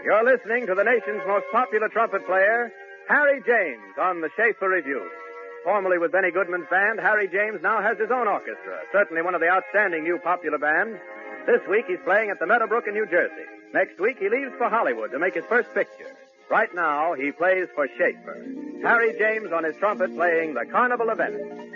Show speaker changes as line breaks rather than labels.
You're listening to the nation's most popular trumpet player, Harry James, on the Schaefer Review. Formerly with Benny Goodman's band, Harry James now has his own orchestra, certainly one of the outstanding new popular bands. This week he's playing at the Meadowbrook in New Jersey. Next week he leaves for Hollywood to make his first picture. Right now he plays for Schaefer. Harry James on his trumpet playing the Carnival of Venice.